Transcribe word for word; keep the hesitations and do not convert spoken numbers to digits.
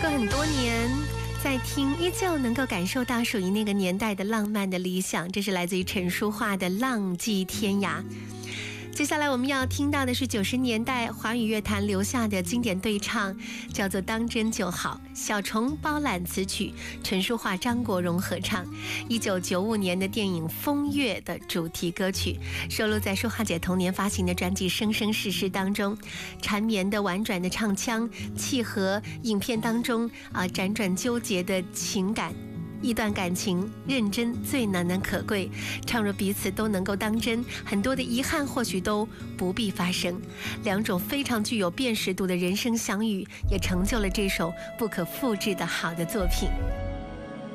隔很多年，在听依旧能够感受到属于那个年代的浪漫的理想。这是来自于陈淑桦的《浪迹天涯》。接下来我们要听到的是九十年代华语乐坛留下的经典对唱，叫做《当真就好》，小虫包揽词曲，陈淑桦、张国荣合唱，一九九五年的电影《风月》的主题歌曲，收录在淑桦姐同年发行的专辑《生生世世》当中。缠绵的婉转的唱腔，契合影片当中啊辗转纠结的情感。一段感情认真最难能可贵，倘若彼此都能够当真，很多的遗憾或许都不必发生。两种非常具有辨识度的人生相遇，也成就了这首不可复制的好的作品。